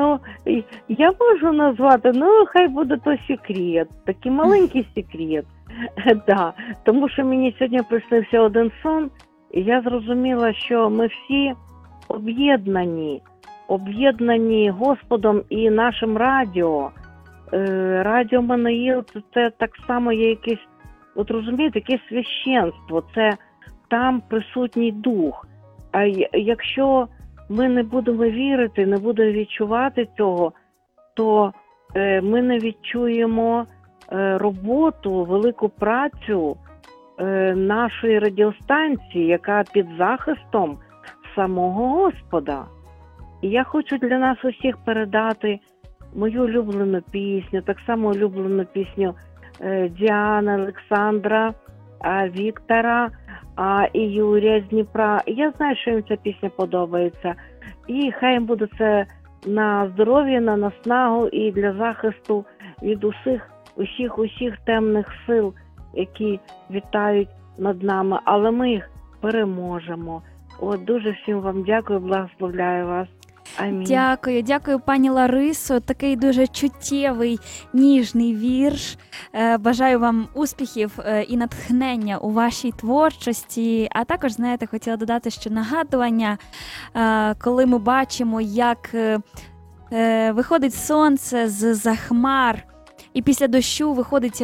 Я можу назвати, хай буде то секрет, такий маленький секрет. Да. Тому що мені сьогодні приснився один сон, і я зрозуміла, що ми всі об'єднані Господом і нашим радіо. Радіо Манаїл – це так само є якесь, от розумієте, якесь священство, це там присутній дух. А якщо ми не будемо вірити, не будемо відчувати цього, то ми не відчуємо роботу, велику працю нашої радіостанції, яка під захистом самого Господа. І я хочу для нас усіх передати мою улюблену пісню, так само улюблену пісню Діани, Олександра, Віктора і Юрія з Дніпра. Я знаю, що їм ця пісня подобається. І хай їм буде це на здоров'я, на наснагу і для захисту від усіх темних сил, які вітають над нами. Але ми їх переможемо. Дуже всім вам дякую, благословляю вас. Амінь. Дякую, пані Ларисо. Такий дуже чуттєвий, ніжний вірш. Бажаю вам успіхів і натхнення у вашій творчості. А також, знаєте, хотіла додати ще нагадування, коли ми бачимо, як виходить сонце з-за хмар, і після дощу виходить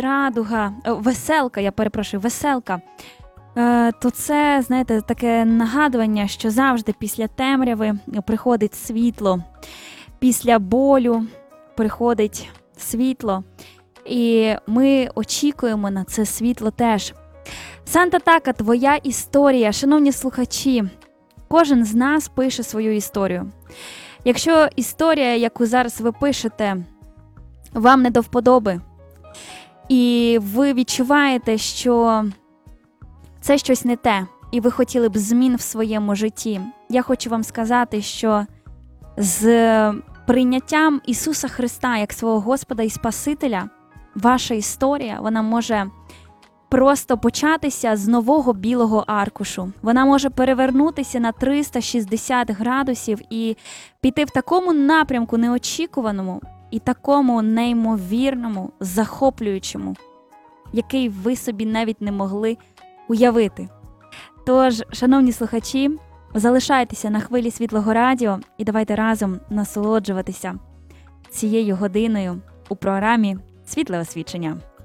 веселка, то це, знаєте, таке нагадування, що завжди після темряви приходить світло, після болю приходить світло, і ми очікуємо на це світло теж. Санта Така, твоя історія. Шановні слухачі, кожен з нас пише свою історію. Якщо історія, яку зараз ви пишете, вам не до вподоби, і ви відчуваєте, що це щось не те, і ви хотіли б змін в своєму житті, я хочу вам сказати, що з прийняттям Ісуса Христа як свого Господа і Спасителя, ваша історія, вона може просто початися з нового білого аркушу. Вона може перевернутися на 360 градусів і піти в такому напрямку неочікуваному і такому неймовірному, захоплюючому, який ви собі навіть не могли уявити. Тож, шановні слухачі, залишайтеся на хвилі Світлого Радіо і давайте разом насолоджуватися цією годиною у програмі «Світле освічення».